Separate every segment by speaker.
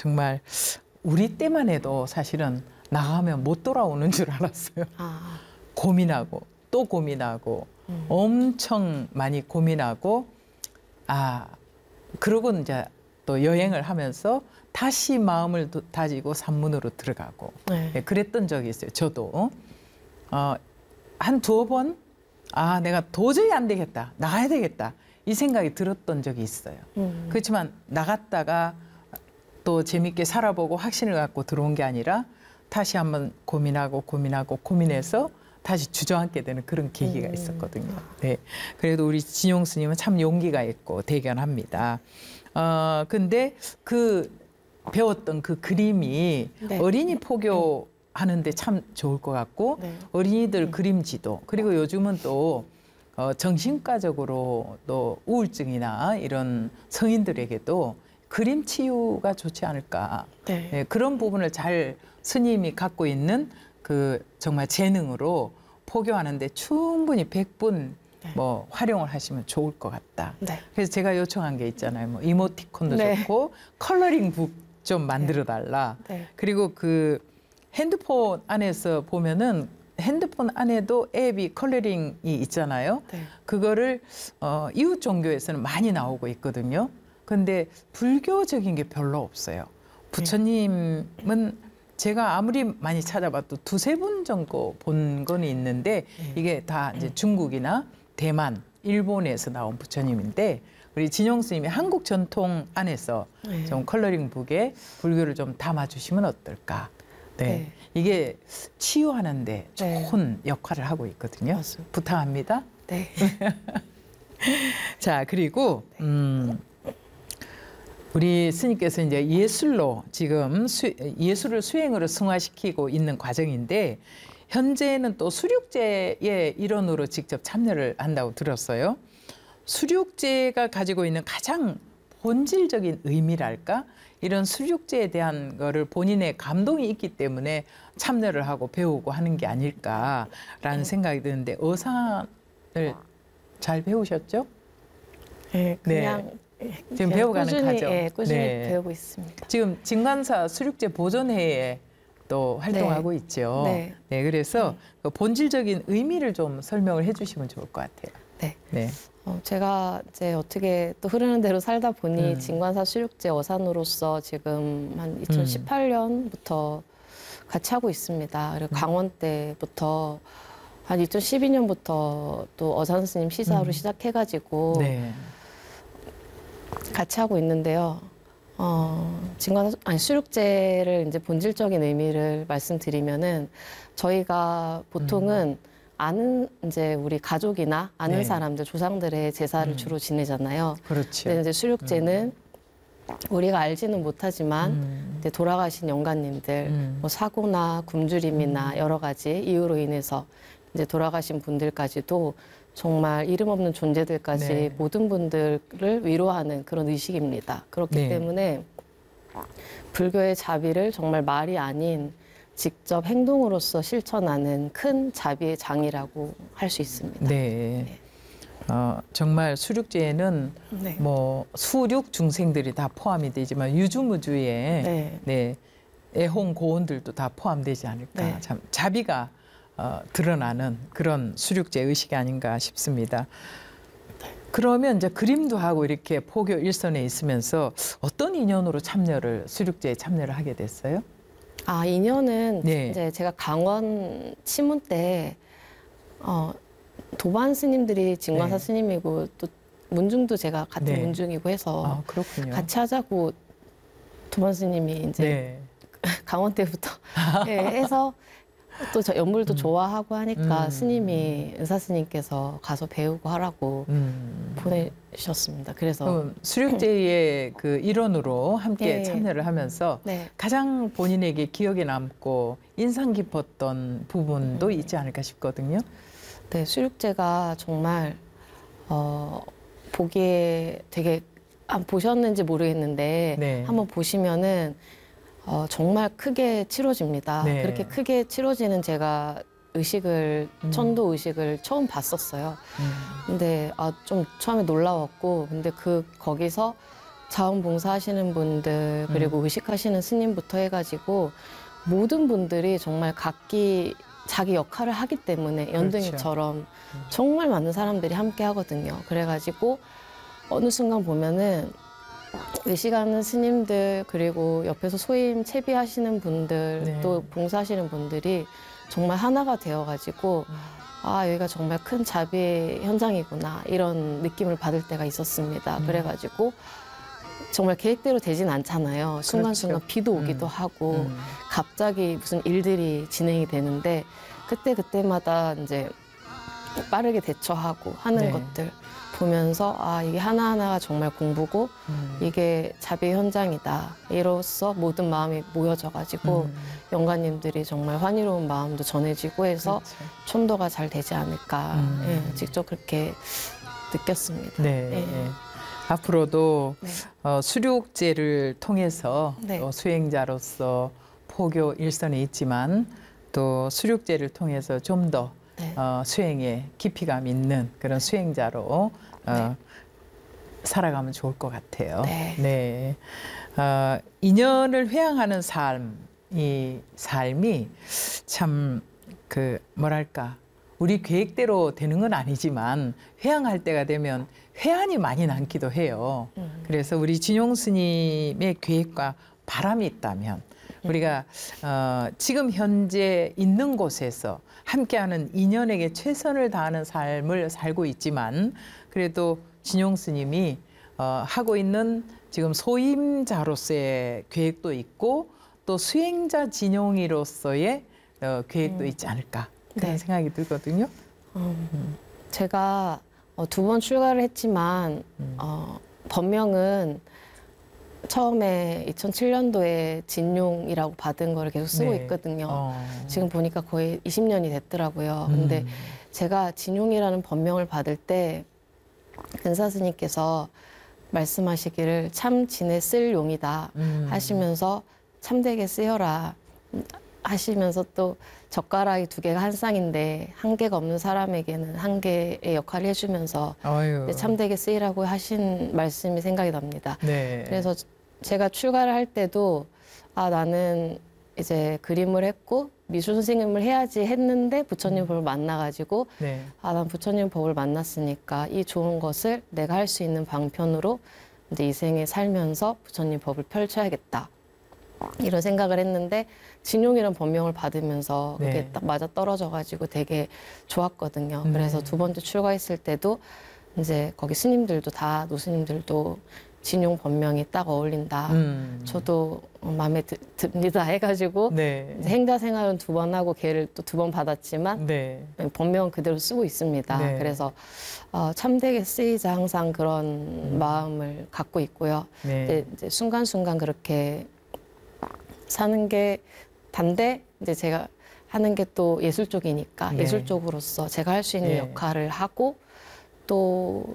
Speaker 1: 정말 우리 때만 해도 사실은 나가면 못 돌아오는 줄 알았어요. 고민하고 또 고민하고 엄청 많이 고민하고 그러고 이제 또 여행을 하면서 다시 마음을 다지고 산문으로 들어가고 네, 그랬던 적이 있어요. 저도 한 2번 내가 도저히 안 되겠다. 나가야 되겠다. 이 생각이 들었던 적이 있어요. 그렇지만 나갔다가 또 재밌게 살아보고 확신을 갖고 들어온 게 아니라 다시 한번 고민해서 다시 주저앉게 되는 그런 계기가 있었거든요. 네. 그래도 우리 진용 스님은 참 용기가 있고 대견합니다. 근데 그 배웠던 그 그림이 어린이 포교하는데 참 좋을 것 같고 어린이들 그림지도 그리고 요즘은 또 정신과적으로 또 우울증이나 이런 성인들에게도 그림 치유가 좋지 않을까. 네, 그런 부분을 잘 스님이 갖고 있는 그 정말 재능으로 포교하는데 충분히 100분 뭐 활용을 하시면 좋을 것 같다. 그래서 제가 요청한 게 있잖아요. 뭐 이모티콘도 좋고 컬러링 북 좀 만들어 달라. 그리고 그 핸드폰 안에서 보면은 핸드폰 안에도 앱이 컬러링이 있잖아요. 그거를 이웃 종교에서는 많이 나오고 있거든요. 근데 불교적인 게 별로 없어요. 부처님은 제가 아무리 많이 찾아봐도 2~3분 정도 본 건 있는데 이게 다 이제 중국이나 대만, 일본에서 나온 부처님인데 우리 진용 스님이 한국 전통 안에서 좀 컬러링 북에 불교를 좀 담아주시면 어떨까. 네. 이게 치유하는데 좋은 역할을 하고 있거든요. 맞습니다. 부탁합니다. 네. 자, 그리고 우리 스님께서 이제 예술로 지금 예술을 수행으로 승화시키고 있는 과정인데 현재는 또 수륙제의 일원으로 직접 참여를 한다고 들었어요. 수륙제가 가지고 있는 가장 본질적인 의미랄까? 이런 수륙제에 대한 거를 본인의 감동이 있기 때문에 참여를 하고 배우고 하는 게 아닐까라는 생각이 드는데 어산을 잘 배우셨죠?
Speaker 2: 네, 그냥
Speaker 1: 지금 배워가는 과정.
Speaker 2: 꾸준히 배우고 있습니다.
Speaker 1: 지금 진관사 수륙제 보존회에 또 활동하고 있죠. 네, 그래서 그 본질적인 의미를 좀 설명을 해주시면 좋을 것 같아요. 네.
Speaker 2: 제가 이제 어떻게 또 흐르는 대로 살다 보니 진관사 수륙제 어산으로서 지금 한 2018년부터 같이 하고 있습니다. 그리고 강원 때부터 한 2012년부터 또 어산 스님 시사로 시작해가지고 같이 하고 있는데요. 수륙제를 이제 본질적인 의미를 말씀드리면은 저희가 보통은 아는 이제 우리 가족이나 아는 사람들, 조상들의 제사를 주로 지내잖아요.
Speaker 1: 그렇죠.
Speaker 2: 근데 이제 수륙제는 우리가 알지는 못하지만 이제 돌아가신 영가님들, 뭐 사고나 굶주림이나 여러 가지 이유로 인해서 이제 돌아가신 분들까지도 정말 이름 없는 존재들까지 모든 분들을 위로하는 그런 의식입니다. 그렇기 때문에 불교의 자비를 정말 말이 아닌 직접 행동으로서 실천하는 큰 자비의 장이라고 할 수 있습니다.
Speaker 1: 정말 수륙제에는 뭐 수륙 중생들이 다 포함이 되지만 유주무주의 애홍 고원들도 다 포함되지 않을까. 참 자비가 드러나는 그런 수륙제 의식이 아닌가 싶습니다. 그러면 이제 그림도 하고 이렇게 포교 일선에 있으면서 어떤 인연으로 수륙제에 참여를 하게 됐어요?
Speaker 2: 인연은 이제 제가 강원 치문 때 도반 스님들이 진관사 스님이고 또 문중도 제가 같은 문중이고 해서 같이 하자고 도반 스님이 이제 강원 때부터 해서 또 저 연물도 좋아하고 하니까 스님이 은사 스님께서 가서 배우고 하라고 보내주셨습니다. 그래서
Speaker 1: 수륙제의 그 일원으로 함께 참여를 하면서 가장 본인에게 기억에 남고 인상 깊었던 부분도 있지 않을까 싶거든요.
Speaker 2: 네, 수륙제가 정말 보기에 되게 보셨는지 모르겠는데 한번 보시면은 정말 크게 치러집니다. 그렇게 크게 치러지는 제가 천도 의식을 처음 봤었어요. 근데 좀 처음에 놀라웠고, 근데 거기서 자원봉사하시는 분들 그리고 의식하시는 스님부터 해가지고 모든 분들이 정말 각기 자기 역할을 하기 때문에 연등이처럼 정말 많은 사람들이 함께 하거든요. 그래가지고 어느 순간 보면은 의식하는 스님들 그리고 옆에서 소임 채비하시는 분들
Speaker 1: 네.
Speaker 2: 또 봉사하시는 분들이 정말 하나가 되어가지고 아 여기가 정말 큰 자비 현장이구나 이런 느낌을 받을 때가 있었습니다. 그래가지고 정말 계획대로 되진 않잖아요. 순간순간
Speaker 1: 그렇죠.
Speaker 2: 비도 오기도 하고 갑자기 무슨 일들이 진행이 되는데 그때마다 이제 빠르게 대처하고 하는
Speaker 1: 네.
Speaker 2: 것들 보면서 아 이게 하나하나가 정말 공부고 이게 자비 현장이다. 이로써 모든 마음이 모여져가지고 영가님들이 정말 환희로운 마음도 전해지고 해서
Speaker 1: 그렇죠.
Speaker 2: 촌도가 잘 되지 않을까 예, 직접 그렇게 느꼈습니다.
Speaker 1: 네.
Speaker 2: 예.
Speaker 1: 앞으로도
Speaker 2: 네.
Speaker 1: 수륙제를 통해서
Speaker 2: 네.
Speaker 1: 또 수행자로서 포교 일선에 있지만 또 수륙제를 통해서 좀 더
Speaker 2: 네.
Speaker 1: 수행에 깊이감 있는 그런 수행자로
Speaker 2: 네.
Speaker 1: 살아가면 좋을 것 같아요.
Speaker 2: 네.
Speaker 1: 네. 인연을 회항하는 삶, 이 삶이 참 뭐랄까 우리 계획대로 되는 건 아니지만 회항할 때가 되면 회한이 많이 남기도 해요. 그래서 우리 진용 스님의 계획과 바람이 있다면 우리가 지금 현재 있는 곳에서 함께하는 인연에게 최선을 다하는 삶을 살고 있지만 그래도 진용 스님이 하고 있는 지금 소임자로서의 계획도 있고 또 수행자 진용이로서의 계획도 있지 않을까 그런
Speaker 2: 네.
Speaker 1: 생각이 들거든요.
Speaker 2: 제가 2번 출가를 했지만 법명은 처음에 2007년도에 진용이라고 받은 거를 계속 쓰고
Speaker 1: 네.
Speaker 2: 있거든요. 지금 보니까 거의 20년이 됐더라고요. 근데 제가 진용이라는 법명을 받을 때 근사 스님께서 말씀하시기를 참 진에 쓸 용이다 하시면서 참되게 쓰여라 하시면서 또 젓가락이 2개가 한 쌍인데 한 개가 없는 사람에게는 한 개의 역할을 해주면서 참되게 쓰이라고 하신 말씀이 생각이 납니다.
Speaker 1: 네.
Speaker 2: 그래서 제가 출가를 할 때도 아 나는 이제 그림을 했고 미술 선생님을 해야지 했는데 부처님 법을 만나가지고
Speaker 1: 네.
Speaker 2: 아 난 부처님 법을 만났으니까 이 좋은 것을 내가 할 수 있는 방편으로 이제 이 생에 살면서 부처님 법을 펼쳐야겠다. 이런 생각을 했는데 진용이라는 법명을 받으면서 그게
Speaker 1: 네.
Speaker 2: 딱 맞아 떨어져가지고 되게 좋았거든요.
Speaker 1: 네.
Speaker 2: 그래서 2번째 출가했을 때도 이제 거기 스님들도 다 노스님들도 진용 법명이 딱 어울린다. 저도 마음에 듭니다 해가지고
Speaker 1: 네.
Speaker 2: 이제 행자 생활은 2번 하고 걔를 또 2번 받았지만
Speaker 1: 네.
Speaker 2: 법명은 그대로 쓰고 있습니다.
Speaker 1: 네.
Speaker 2: 그래서 참되게 쓰이자 항상 그런 마음을 갖고 있고요.
Speaker 1: 네.
Speaker 2: 이제 순간순간 그렇게 사는 게 반대 이제 제가 하는 게 또 예술 쪽이니까
Speaker 1: 네.
Speaker 2: 예술 쪽으로서 제가 할 수 있는
Speaker 1: 네.
Speaker 2: 역할을 하고 또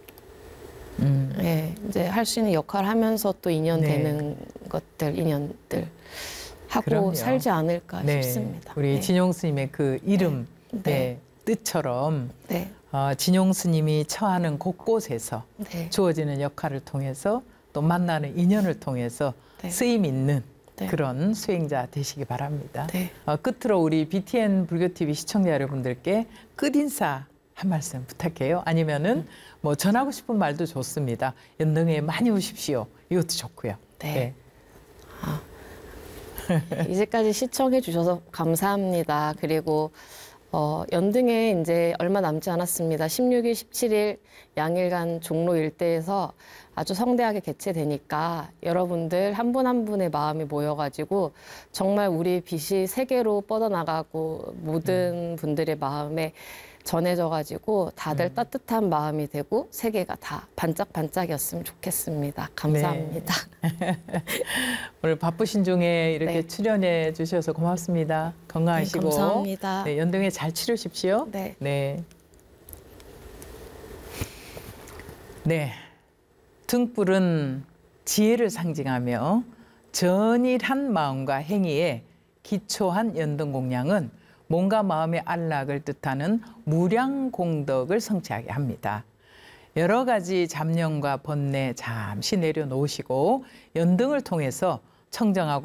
Speaker 2: 예, 이제 할 수 있는 역할을 하면서 또 인연되는 것들, 인연들 하고
Speaker 1: 그럼요.
Speaker 2: 살지 않을까
Speaker 1: 네.
Speaker 2: 싶습니다.
Speaker 1: 우리
Speaker 2: 네.
Speaker 1: 진용 스님의 그 이름
Speaker 2: 네.
Speaker 1: 의 뜻처럼
Speaker 2: 네.
Speaker 1: 진용 스님이 처하는 곳곳에서
Speaker 2: 네.
Speaker 1: 주어지는 역할을 통해서 또 만나는 인연을 통해서
Speaker 2: 네.
Speaker 1: 쓰임 있는
Speaker 2: 네.
Speaker 1: 그런 수행자 되시기 바랍니다.
Speaker 2: 네.
Speaker 1: 끝으로 우리 BTN 불교TV 시청자 여러분들께 끝인사 한 말씀 부탁해요. 아니면은 뭐 전하고 싶은 말도 좋습니다. 연등에 많이 오십시오. 이것도 좋고요.
Speaker 2: 네. 이제까지 시청해 주셔서 감사합니다. 그리고 연등에 이제 얼마 남지 않았습니다. 16일, 17일 양일간 종로 일대에서 아주 성대하게 개최되니까 여러분들 한 분 한 분의 마음이 모여가지고 정말 우리 빛이 세계로 뻗어나가고 모든 분들의 마음에 전해져가지고 다들 따뜻한 마음이 되고 세계가 다 반짝반짝이었으면 좋겠습니다. 감사합니다.
Speaker 1: 네. 오늘 바쁘신 중에 이렇게
Speaker 2: 네.
Speaker 1: 출연해 주셔서 고맙습니다. 건강하시고
Speaker 2: 네, 감사합니다.
Speaker 1: 네, 연등에 잘 치르십시오.
Speaker 2: 네.
Speaker 1: 네. 네. 등불은 지혜를 상징하며 전일한 마음과 행위에 기초한 연등공양은 몸과 마음의 안락을 뜻하는 무량공덕을 성취하게 합니다. 여러 가지 잡념과 번뇌 잠시 내려놓으시고 연등을 통해서 청정하고